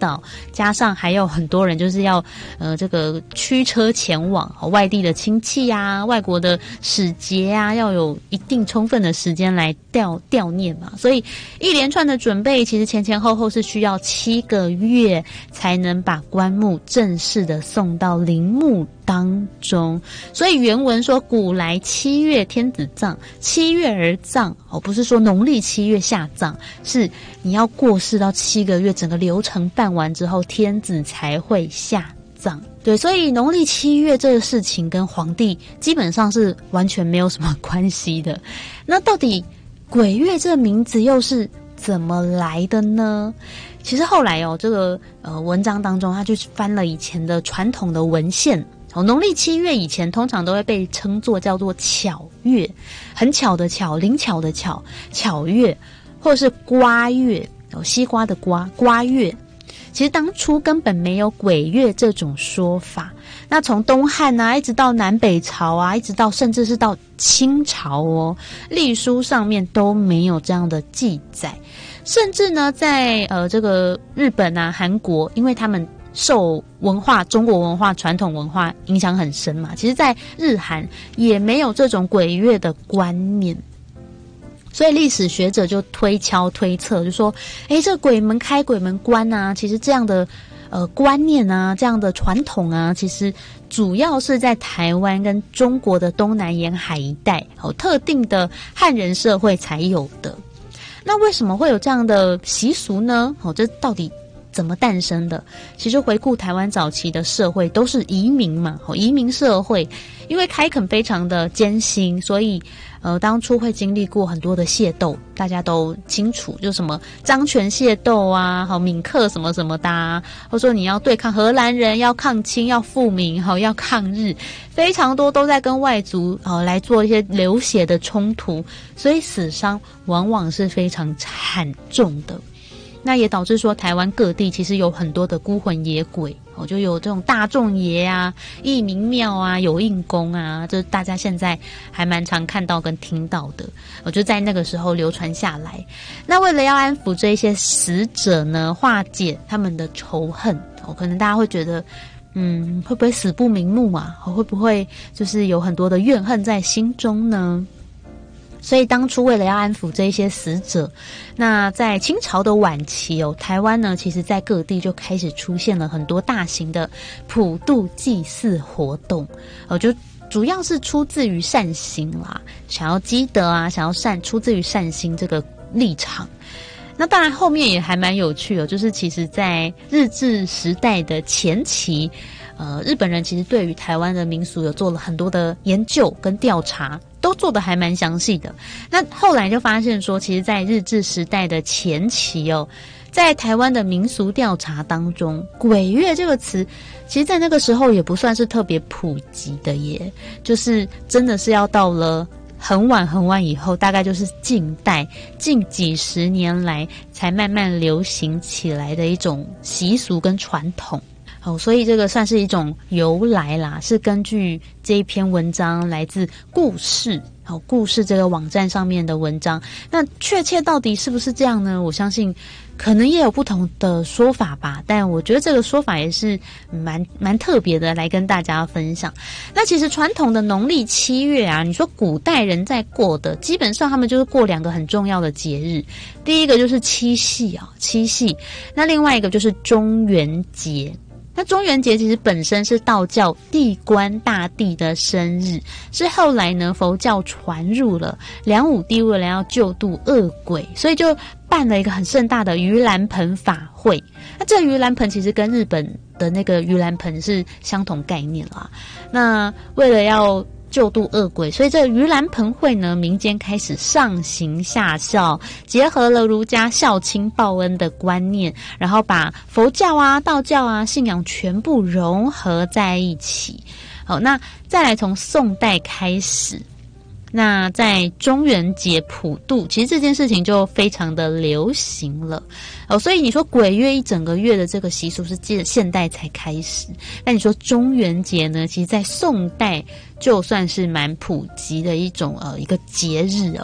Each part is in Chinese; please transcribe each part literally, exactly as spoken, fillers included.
道，加上还有很多人就是要呃这个驱车前往外地的亲戚啊、外国的使节啊，要有一定充分的时间来吊吊念嘛，所以一连串的准备，其实前前后后是需要七个月才能把棺木正式的送到陵墓当中。所以原文说古来七月天子葬，七月而葬哦，不是说农历七月下葬，是你要过世到七个月，整个流程办完之后，天子才会下葬。对，所以农历七月这个事情跟皇帝基本上是完全没有什么关系的。那到底鬼月这个名字又是怎么来的呢？其实后来哦，这个呃文章当中，他就翻了以前的传统的文献。哦，农历七月以前通常都会被称作叫做巧月，很巧的巧，灵巧的巧，巧月，或者是瓜月，哦，西瓜的瓜，瓜月。其实当初根本没有鬼月这种说法。那从东汉啊，一直到南北朝啊，一直到甚至是到清朝哦，历书上面都没有这样的记载。甚至呢，在呃这个日本啊、韩国，因为他们受文化、中国文化、传统文化影响很深嘛，其实在日韩也没有这种鬼月的观念。所以历史学者就推敲推测，就说诶，这鬼门开鬼门关啊，其实这样的呃观念啊，这样的传统啊，其实主要是在台湾跟中国的东南沿海一带哦特定的汉人社会才有的。那为什么会有这样的习俗呢？哦，这到底怎么诞生的？其实回顾台湾早期的社会都是移民嘛，移民社会，因为开垦非常的艰辛，所以呃当初会经历过很多的械斗，大家都清楚，就什么漳泉械斗啊，好闽客什么什么的啊，或者说你要对抗荷兰人，要抗清，要复明，好要抗日，非常多都在跟外族呃来做一些流血的冲突，所以死伤往往是非常惨重的。那也导致说台湾各地其实有很多的孤魂野鬼，哦，就有这种大众爷啊、义民庙啊、有应公啊，这大家现在还蛮常看到跟听到的，我就在那个时候流传下来。那为了要安抚这一些死者呢，化解他们的仇恨，哦，可能大家会觉得嗯，会不会死不瞑目啊？会不会就是有很多的怨恨在心中呢？所以当初为了要安抚这一些死者，那在清朝的晚期哦，台湾呢，其实在各地就开始出现了很多大型的普渡祭祀活动，哦，就主要是出自于善心啦，想要积德啊，想要善，出自于善心这个立场。那当然后面也还蛮有趣的，就是其实在日治时代的前期，呃，日本人其实对于台湾的民俗有做了很多的研究跟调查，都做得还蛮详细的。那后来就发现说，其实在日治时代的前期哦，在台湾的民俗调查当中，鬼月这个词其实在那个时候也不算是特别普及的耶，就是真的是要到了很晚很晚以后，大概就是近代近几十年来才慢慢流行起来的一种习俗跟传统。哦，所以这个算是一种由来啦，是根据这一篇文章来自故事，好，故事这个网站上面的文章。那确切到底是不是这样呢？我相信可能也有不同的说法吧，但我觉得这个说法也是蛮蛮特别的，来跟大家分享。那其实传统的农历七月啊，你说古代人在过的，基本上他们就是过两个很重要的节日，第一个就是七夕啊，七夕，那另外一个就是中元节。那中元节其实本身是道教地官大帝的生日，是后来呢佛教传入了，梁武帝为了要救度恶鬼，所以就办了一个很盛大的盂兰盆法会。那这个盂兰盆其实跟日本的那个盂兰盆是相同概念啦。那为了要救度恶鬼，所以这盂兰盆会呢，民间开始上行下效，结合了儒家孝亲报恩的观念，然后把佛教啊、道教啊信仰全部融合在一起。好，那再来从宋代开始，那在中元节普渡，其实这件事情就非常的流行了哦。所以你说鬼月一整个月的这个习俗是现代才开始，那你说中元节呢？其实在宋代就算是蛮普及的一种呃一个节日哦。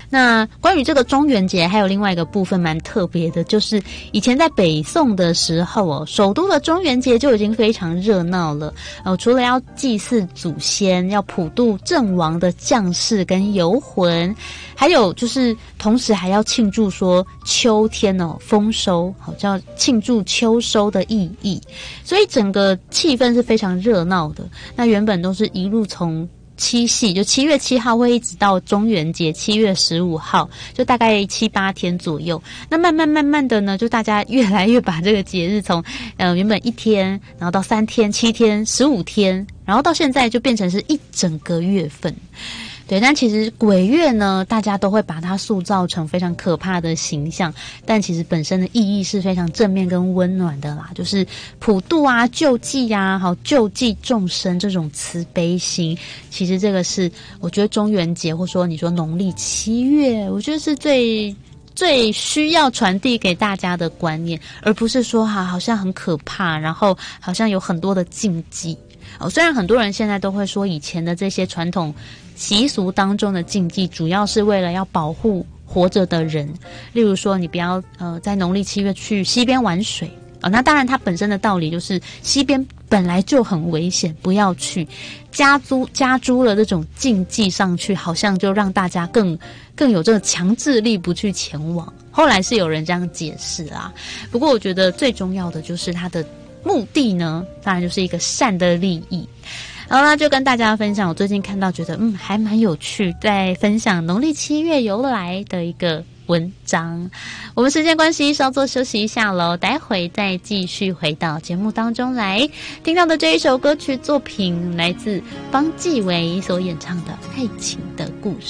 那关于这个中元节，还有另外一个部分蛮特别的，就是以前在北宋的时候哦，首都的中元节就已经非常热闹了。呃，除了要祭祀祖先，要普渡阵亡的将士跟游魂，还有就是同时还要庆祝说秋天哦丰收，好叫庆祝秋收的意义，所以整个气氛是非常热闹的。那原本都是一路从七夕，就七月七号会一直到中元节七月十五号，就大概七八天左右。那慢慢慢慢的呢，就大家越来越把这个节日从呃原本一天，然后到三天、七天、十五天，然后到现在就变成是一整个月份。对，但其实鬼月呢，大家都会把它塑造成非常可怕的形象，但其实本身的意义是非常正面跟温暖的啦，就是普渡啊、救济啊、好救济众生这种慈悲心。其实这个是我觉得中元节，或说你说农历七月，我觉得是最最需要传递给大家的观念，而不是说哈、啊、好像很可怕，然后好像有很多的禁忌。哦，虽然很多人现在都会说以前的这些传统习俗当中的禁忌，主要是为了要保护活着的人，例如说你不要呃在农历七月去溪边玩水啊、哦，那当然它本身的道理就是溪边本来就很危险，不要去加诸加诸了这种禁忌上去，好像就让大家更更有这个强制力不去前往。后来是有人这样解释啊，不过我觉得最重要的就是它的目的呢，当然就是一个善的利益。好啦，就跟大家分享我最近看到觉得嗯还蛮有趣，在分享农历七月由来的一个文章。我们时间关系稍作休息一下咯，待会再继续回到节目当中来。听到的这一首歌曲作品来自方季韦所演唱的《爱情的故事》。